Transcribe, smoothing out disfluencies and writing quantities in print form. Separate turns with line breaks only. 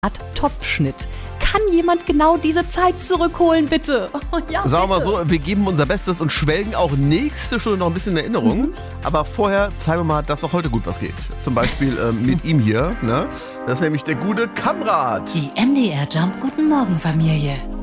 Art Topfschnitt. Kann jemand genau diese Zeit zurückholen, bitte? Ja,
Sagen wir mal
bitte.
so, wir geben unser Bestes und schwelgen auch nächste Stunde noch ein bisschen in Erinnerung. Aber vorher zeigen wir mal, dass auch heute gut was geht. Zum Beispiel mit ihm hier. Ne? Das ist nämlich der gute Kamrat.
Die MDR Jump Guten Morgen Familie.